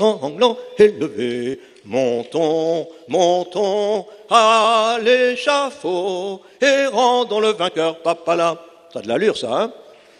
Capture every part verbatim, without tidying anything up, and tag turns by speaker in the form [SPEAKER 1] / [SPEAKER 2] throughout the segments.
[SPEAKER 1] sanglant élevé, montons, montons à l'échafaud et rendons le vainqueur, papa là. Ça a de l'allure, ça, hein?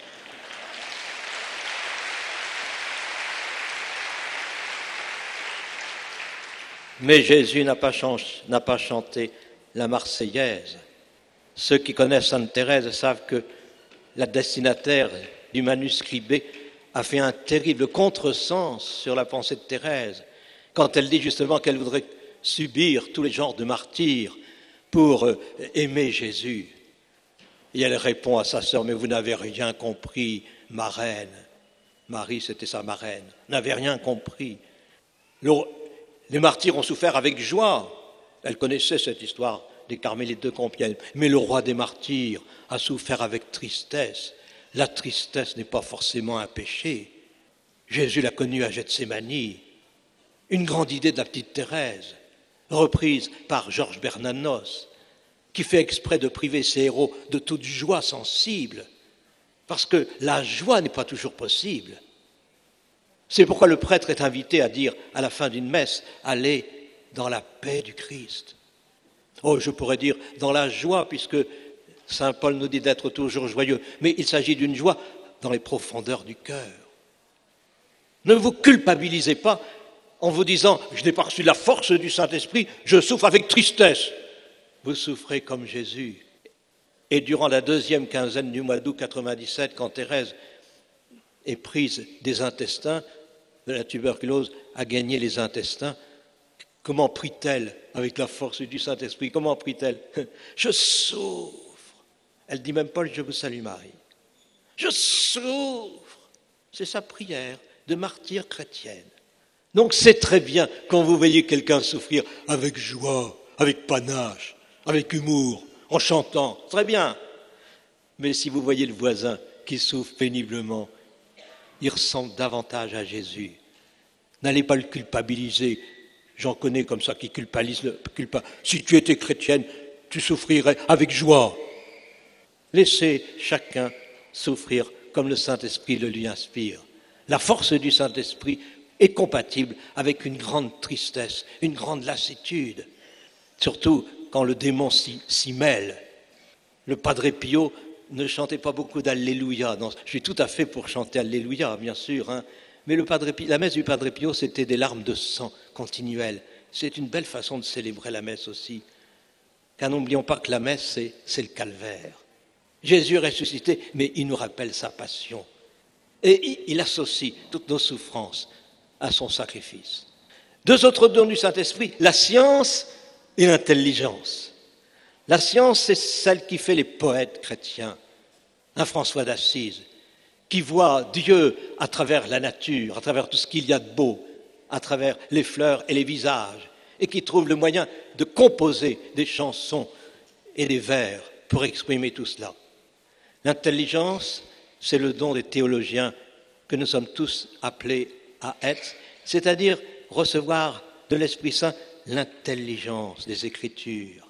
[SPEAKER 1] Mais Jésus n'a pas, chan- n'a pas chanté la Marseillaise. Ceux qui connaissent Sainte Thérèse savent que la destinataire du manuscrit B a fait un terrible contresens sur la pensée de Thérèse, quand elle dit justement qu'elle voudrait subir tous les genres de martyrs pour euh, aimer Jésus. Et elle répond à sa sœur, mais vous n'avez rien compris, ma reine. Marie, c'était sa marraine, n'avait rien compris. Le, les martyrs ont souffert avec joie. Elle connaissait cette histoire des Carmélites de Compiègne. Mais le roi des martyrs a souffert avec tristesse. La tristesse n'est pas forcément un péché. Jésus l'a connue à Gethsémani. Une grande idée de la petite Thérèse, reprise par Georges Bernanos, qui fait exprès de priver ses héros de toute joie sensible, parce que la joie n'est pas toujours possible. C'est pourquoi le prêtre est invité à dire à la fin d'une messe, allez dans la paix du Christ. Oh, je pourrais dire dans la joie, puisque saint Paul nous dit d'être toujours joyeux, mais il s'agit d'une joie dans les profondeurs du cœur. Ne vous culpabilisez pas en vous disant « je n'ai pas reçu la force du Saint-Esprit, je souffre avec tristesse ». Vous souffrez comme Jésus. Et durant la deuxième quinzaine du mois d'août quatre-vingt-dix-sept, quand Thérèse est prise des intestins, de la tuberculose, a gagné les intestins, comment prie-t-elle avec la force du Saint-Esprit? Comment prie-t-elle? Je souffre. Elle dit même pas « je vous salue Marie ». Je souffre. C'est sa prière de martyr chrétienne. Donc c'est très bien quand vous voyez quelqu'un souffrir avec joie, avec panache, avec humour, en chantant, très bien. Mais si vous voyez le voisin qui souffre péniblement, il ressemble davantage à Jésus. N'allez pas le culpabiliser. J'en connais comme ça qui culpabilisent le culpa. Si tu étais chrétienne, tu souffrirais avec joie. Laissez chacun souffrir comme le Saint-Esprit le lui inspire. La force du Saint-Esprit est compatible avec une grande tristesse, une grande lassitude, surtout quand le démon s'y, s'y mêle. Le Padre Pio ne chantait pas beaucoup d'Alléluia. Non, je suis tout à fait pour chanter Alléluia, bien sûr, hein. Mais le Padre Pio, la messe du Padre Pio, c'était des larmes de sang continuelles. C'est une belle façon de célébrer la messe aussi. Car n'oublions pas que la messe, c'est, c'est le calvaire. Jésus est ressuscité, mais il nous rappelle sa passion. Et il associe toutes nos souffrances à son sacrifice. Deux autres dons du Saint-Esprit, la science et l'intelligence. La science, c'est celle qui fait les poètes chrétiens. Un François d'Assise, qui voit Dieu à travers la nature, à travers tout ce qu'il y a de beau, à travers les fleurs et les visages, et qui trouve le moyen de composer des chansons et des vers pour exprimer tout cela. L'intelligence, c'est le don des théologiens que nous sommes tous appelés à être, c'est-à-dire recevoir de l'Esprit Saint l'intelligence des Écritures.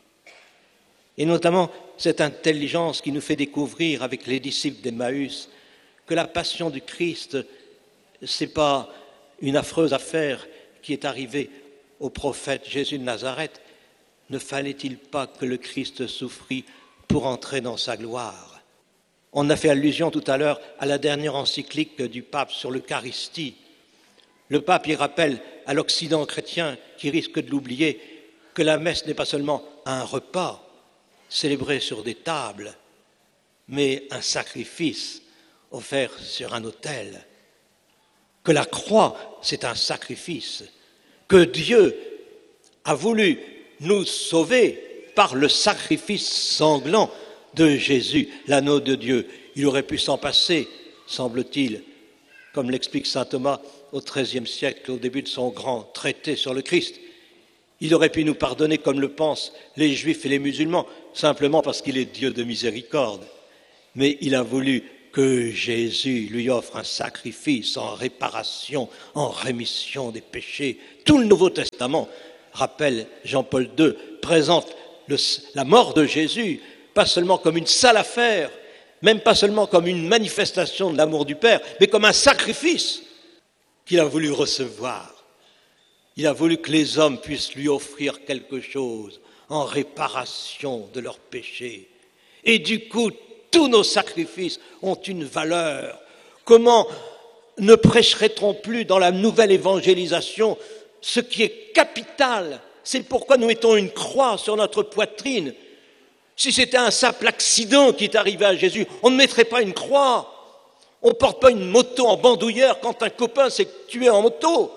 [SPEAKER 1] Et notamment cette intelligence qui nous fait découvrir avec les disciples d'Emmaüs que la passion du Christ, ce n'est pas une affreuse affaire qui est arrivée au prophète Jésus de Nazareth. Ne fallait-il pas que le Christ souffrit pour entrer dans sa gloire? On a fait allusion tout à l'heure à la dernière encyclique du pape sur l'Eucharistie. Le pape y rappelle à l'Occident chrétien, qui risque de l'oublier, que la messe n'est pas seulement un repas célébré sur des tables, mais un sacrifice offert sur un autel. Que la croix, c'est un sacrifice. Que Dieu a voulu nous sauver par le sacrifice sanglant de Jésus, l'agneau de Dieu. Il aurait pu s'en passer, semble-t-il, comme l'explique saint Thomas au treizième siècle, au début de son grand traité sur le Christ. Il aurait pu nous pardonner comme le pensent les Juifs et les musulmans, simplement parce qu'il est Dieu de miséricorde. Mais il a voulu que Jésus lui offre un sacrifice en réparation, en rémission des péchés. Tout le Nouveau Testament, rappelle Jean-Paul deux, présente le, la mort de Jésus, pas seulement comme une sale affaire, même pas seulement comme une manifestation de l'amour du Père, mais comme un sacrifice qu'il a voulu recevoir. Il a voulu que les hommes puissent lui offrir quelque chose en réparation de leurs péchés. Et du coup, tous nos sacrifices ont une valeur. Comment ne prêcherait-on plus dans la nouvelle évangélisation ce qui est capital? C'est pourquoi nous mettons une croix sur notre poitrine. Si c'était un simple accident qui est arrivé à Jésus, on ne mettrait pas une croix. On ne porte pas une moto en bandoulière quand un copain s'est tué en moto.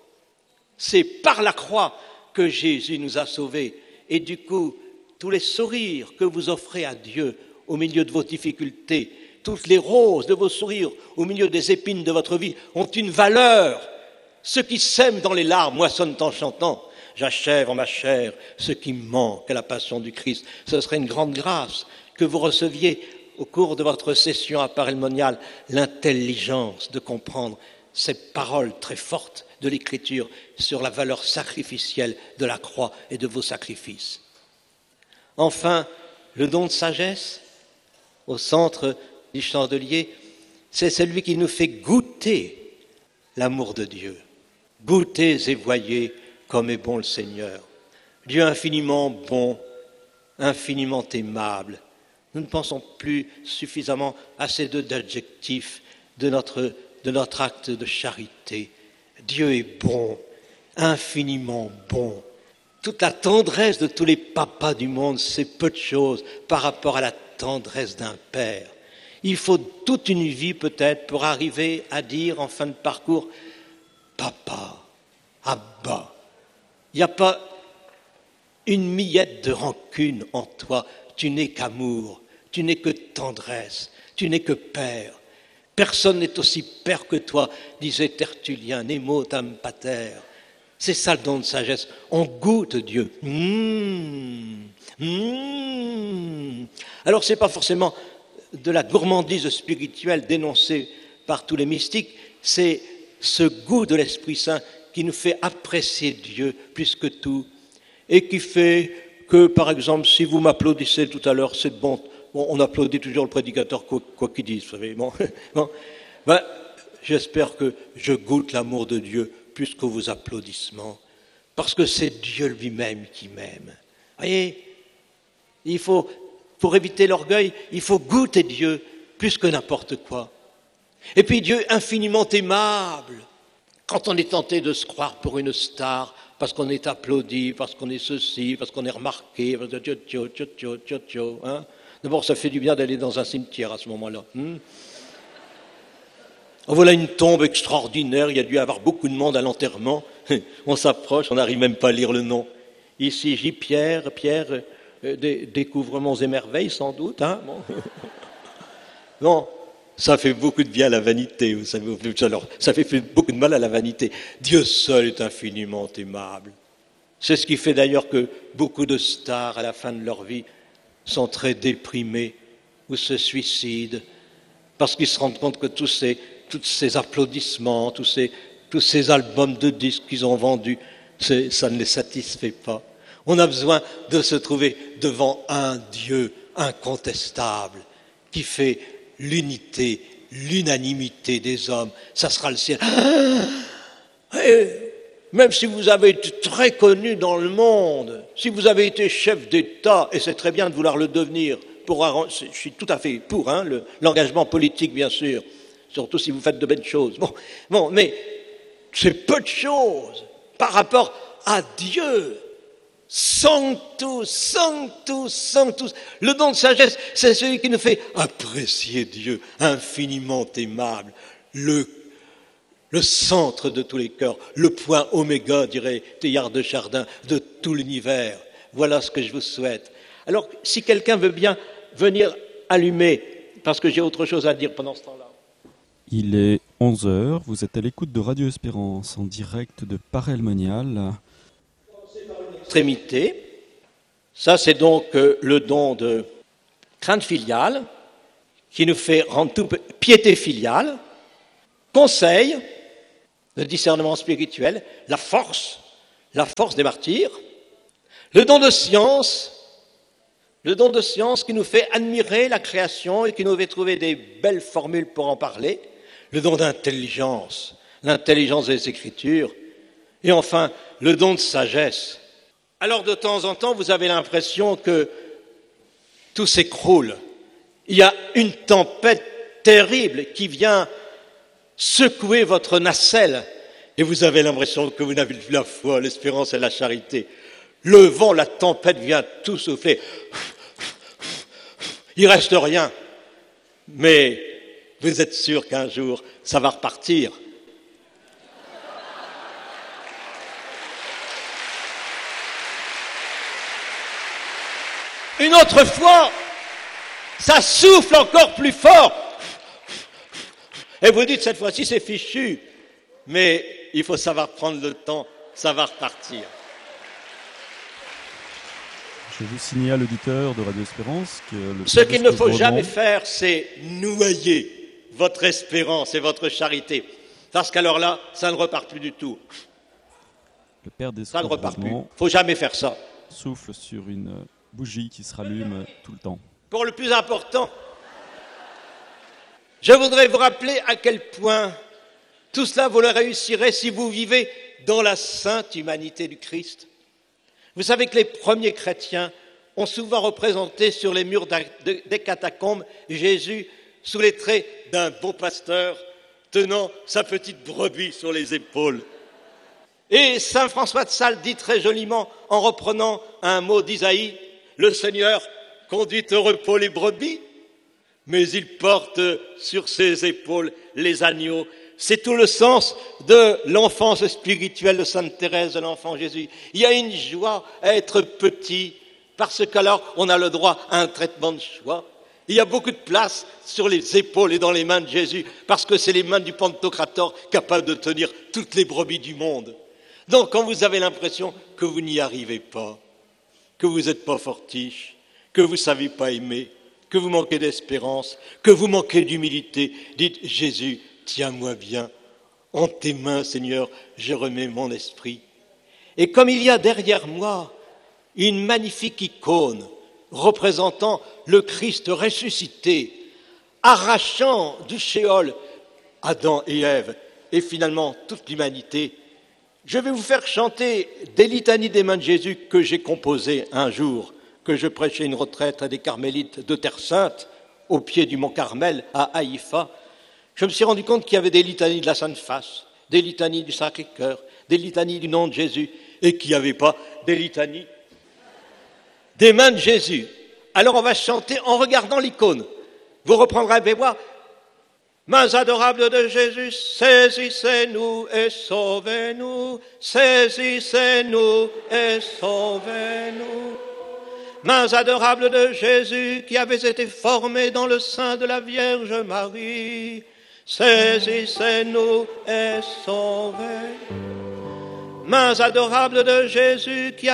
[SPEAKER 1] C'est par la croix que Jésus nous a sauvés. Et du coup, tous les sourires que vous offrez à Dieu au milieu de vos difficultés, toutes les roses de vos sourires au milieu des épines de votre vie ont une valeur. Ceux qui sèment dans les larmes moissonnent en chantant. J'achève en ma chair ce qui me manque à la passion du Christ. Ce serait une grande grâce que vous receviez au cours de votre session à Paray-le-Monial l'intelligence de comprendre ces paroles très fortes de l'Écriture sur la valeur sacrificielle de la croix et de vos sacrifices. Enfin, le don de sagesse, au centre du chandelier, c'est celui qui nous fait goûter l'amour de Dieu. Goûtez et voyez comme est bon le Seigneur. Dieu infiniment bon, infiniment aimable. Nous ne pensons plus suffisamment à ces deux adjectifs de notre, de notre acte de charité. Dieu est bon, infiniment bon. Toute la tendresse de tous les papas du monde, c'est peu de choses par rapport à la tendresse d'un père. Il faut toute une vie peut-être pour arriver à dire en fin de parcours « Papa, Abba ». Il n'y a pas une miette de rancune en toi. Tu n'es qu'amour, tu n'es que tendresse, tu n'es que père. Personne n'est aussi père que toi, disait Tertullien, nemo tam pater. C'est ça le don de sagesse. On goûte Dieu. Mmh, mmh. Alors, ce n'est pas forcément de la gourmandise spirituelle dénoncée par tous les mystiques, c'est ce goût de l'Esprit Saint qui nous fait apprécier Dieu plus que tout et qui fait que, par exemple, si vous m'applaudissez tout à l'heure, c'est bon. Bon, on applaudit toujours le prédicateur, quoi, quoi qu'il dise, vous savez. Bon, bon. Ben, j'espère que je goûte l'amour de Dieu plus que vos applaudissements, parce que c'est Dieu lui-même qui m'aime. Vous voyez, il faut, pour éviter l'orgueil, il faut goûter Dieu plus que n'importe quoi. Et puis Dieu infiniment aimable. Quand on est tenté de se croire pour une star, parce qu'on est applaudi, parce qu'on est ceci, parce qu'on est remarqué, parce que tio, tio, tio, tio, tio, tio, hein. D'abord, ça fait du bien d'aller dans un cimetière à ce moment-là. Hmm. Oh, voilà une tombe extraordinaire, il y a dû y avoir beaucoup de monde à l'enterrement. On s'approche, on n'arrive même pas à lire le nom. Ici, J. Pierre, Pierre, euh, dé- découvrements et merveilles, sans doute. Hein, bon. Non, ça fait beaucoup de bien à la vanité, vous savez. Alors, ça fait beaucoup de mal à la vanité. Dieu seul est infiniment aimable. C'est ce qui fait d'ailleurs que beaucoup de stars, à la fin de leur vie, sont très déprimés ou se suicident, parce qu'ils se rendent compte que tous ces, tous ces applaudissements, tous ces, tous ces albums de disques qu'ils ont vendus, c'est, ça ne les satisfait pas. On a besoin de se trouver devant un Dieu incontestable qui fait l'unité, l'unanimité des hommes. Ça sera le ciel. Et même si vous avez été très connu dans le monde, si vous avez été chef d'État, et c'est très bien de vouloir le devenir, pour, je suis tout à fait pour hein, le, l'engagement politique, bien sûr, surtout si vous faites de belles choses. Bon, bon, mais c'est peu de choses par rapport à Dieu. Sanctus, sanctus, sanctus. Le don de sagesse, c'est celui qui nous fait apprécier Dieu, infiniment aimable, le, le centre de tous les cœurs, le point oméga, dirait Teilhard de Chardin, de tout l'univers. Voilà ce que je vous souhaite. Alors, si quelqu'un veut bien venir allumer, parce que j'ai autre chose à dire pendant ce temps-là.
[SPEAKER 2] Il est onze heures, vous êtes à l'écoute de Radio Espérance, en direct de Paray-le-Monial.
[SPEAKER 1] Extrémité. Ça, c'est donc euh, le don de crainte filiale qui nous fait rendre tout piété filiale, conseil, le discernement spirituel, la force, la force des martyrs, le don de science, le don de science qui nous fait admirer la création et qui nous fait trouver des belles formules pour en parler, le don d'intelligence, l'intelligence des Écritures, et enfin le don de sagesse. Alors de temps en temps, vous avez l'impression que tout s'écroule. Il y a une tempête terrible qui vient secouer votre nacelle et vous avez l'impression que vous n'avez plus la foi, l'espérance et la charité. Le vent, la tempête vient tout souffler. Il ne reste rien. Mais vous êtes sûr qu'un jour, ça va repartir. Une autre fois, ça souffle encore plus fort. Et vous dites, cette fois-ci, c'est fichu. Mais il faut savoir prendre le temps, ça va repartir.
[SPEAKER 2] Je vous signale, auditeur de Radio Espérance, que le
[SPEAKER 1] Ce qu'il ne faut
[SPEAKER 2] Bourdon,
[SPEAKER 1] jamais faire, c'est noyer votre espérance et votre charité. Parce qu'alors là, ça ne repart plus du tout.
[SPEAKER 2] Le père
[SPEAKER 1] Ça ne repart plus. Il ne
[SPEAKER 2] d'Escourt
[SPEAKER 1] faut jamais faire ça.
[SPEAKER 2] souffle sur une bougie qui se rallume tout le temps.
[SPEAKER 1] Pour le plus important, je voudrais vous rappeler à quel point tout cela vous le réussirez si vous vivez dans la sainte humanité du Christ. Vous savez que les premiers chrétiens ont souvent représenté sur les murs des catacombes Jésus sous les traits d'un bon pasteur tenant sa petite brebis sur les épaules. Et saint François de Sales dit très joliment, en reprenant un mot d'Isaïe, « Le Seigneur conduit au repos les brebis, mais il porte sur ses épaules les agneaux. » C'est tout le sens de l'enfance spirituelle de Sainte Thérèse de l'Enfant Jésus. Il y a une joie à être petit, parce qu'alors on a le droit à un traitement de choix. Il y a beaucoup de place sur les épaules et dans les mains de Jésus, parce que c'est les mains du Pantocrator capables de tenir toutes les brebis du monde. Donc quand vous avez l'impression que vous n'y arrivez pas, que vous n'êtes pas fortiche, que vous ne savez pas aimer, que vous manquez d'espérance, que vous manquez d'humilité, dites Jésus, tiens-moi bien, en tes mains, Seigneur, je remets mon esprit. Et comme il y a derrière moi une magnifique icône représentant le Christ ressuscité, arrachant du Sheol Adam et Ève, et finalement toute l'humanité, je vais vous faire chanter des litanies des mains de Jésus que j'ai composées un jour, que je prêchais une retraite à des carmélites de Terre Sainte, au pied du mont Carmel, à Haïfa. Je me suis rendu compte qu'il y avait des litanies de la Sainte Face, des litanies du Sacré-Cœur, des litanies du nom de Jésus, et qu'il n'y avait pas des litanies des mains de Jésus. Alors on va chanter en regardant l'icône. Vous reprendrez avec moi. Mains adorables de Jésus, saisissez-nous et sauvez-nous, saisissez-nous et sauvez-nous. Mains adorables de Jésus qui avaient été formées dans le sein de la Vierge Marie, saisissez-nous et sauvez-nous. Mains adorables de Jésus qui